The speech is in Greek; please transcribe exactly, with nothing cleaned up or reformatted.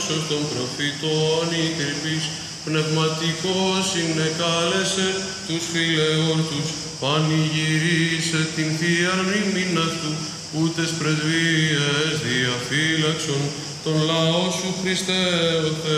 Άγγελος των προφητών ηθρυπής, πνευματικός συνεκάλεσε τους φιλεόρτους, πανηγυρίσε την Θεία μνήμην αυτού, ούτες πρεσβείες διαφύλαξον τον λαό σου Χριστέ ο Θεός.